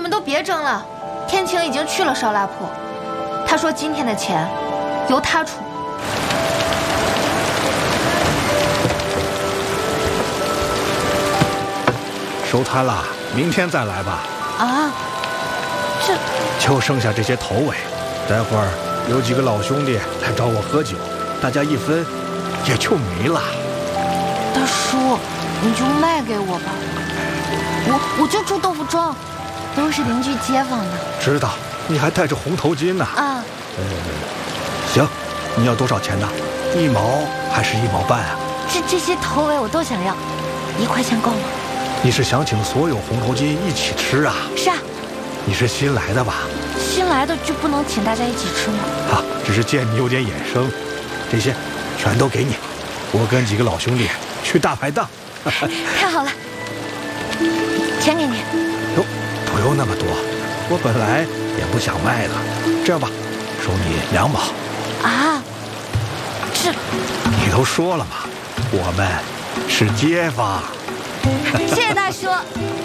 们都别争了，天晴已经去了烧腊铺，他说今天的钱由他出。 收摊了，明天再来吧。 啊，这就剩下这些头尾，待会儿有几个老兄弟来找我喝酒，大家一分也就没了。 大叔，你就卖给我吧，我就住豆腐庄，都是邻居街坊的。 知道，你还戴着红头巾呢。 啊， 行，你要多少钱呢？1毛还是1毛半啊？ 这些头尾我都想要，1块钱够吗？ 你是想请所有红头巾一起吃啊？ 是啊。 你是新来的吧？ 新来的就不能请大家一起吃吗？ 啊，只是见你有点眼生，这些全都给你。我跟几个老兄弟去大排档。 太好了，钱给你。 哟，不用那么多，我本来也不想卖的。这样吧，收你2毛。 啊，这你都说了嘛，我们是街坊。 谢谢大叔。